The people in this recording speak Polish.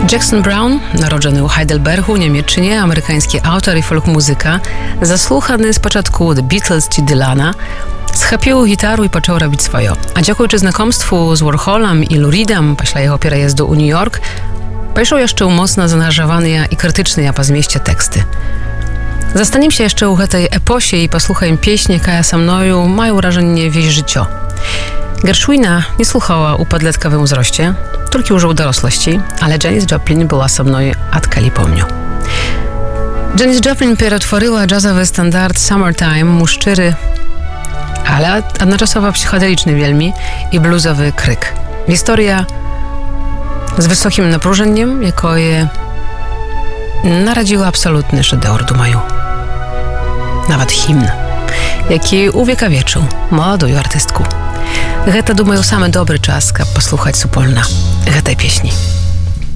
Jackson Browne, narodzony u Heidelbergu, Niemiecczynie, amerykański autor i folk muzyka, zasłuchany z początku The Beatles czy Dylana, schapił gitaru i począł robić swoje. A dziękując znakomstwu z Warholem i Lou Reedem, pośle jego переезду u New York, pojszł jeszcze mocno zaangażowany i krytyczny po zmieście teksty. Zastaniem się jeszcze u tej eposie i posłuchaj pieśni, kaja sa mnoju mają wrażenie wieś życio. Gershwina nie słuchała u podletkowym wzroście, tylko już u dorosłości, ale Janis Joplin była ze mną odkąd pomniu. Janis Joplin przetworzyła jazzowy standard Summertime mu szczery, ale jednocześnie psychodeliczny wielmi i bluesowy kryk. Historia z wysokim napróżeniem, jako je naradziła absolutny szedełr, думаю. Nawet himn, jaki uwiekawieczył młodą artystku. Гэта, думаю, самый добрый час, каб паслухаць супольна гэтай